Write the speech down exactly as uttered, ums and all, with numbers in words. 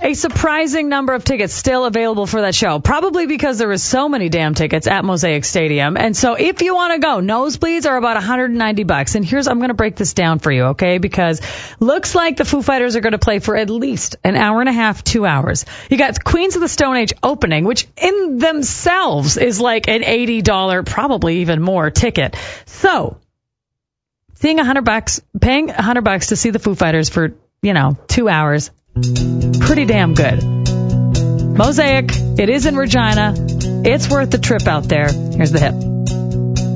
a surprising number of tickets still available for that show, probably because there was so many damn tickets at Mosaic Stadium. And so if you want to go, nosebleeds are about one hundred ninety bucks. And here's, I'm going to break this down for you, okay? Because looks like the Foo Fighters are going to play for at least an hour and a half, two hours. You got Queens of the Stone Age opening, which in themselves is like an eighty dollars, probably even more ticket. So seeing a hundred bucks, paying a hundred bucks to see the Foo Fighters for, you know, two hours, pretty damn good. Mosaic, it is in Regina. It's worth the trip out there. Here's the hit.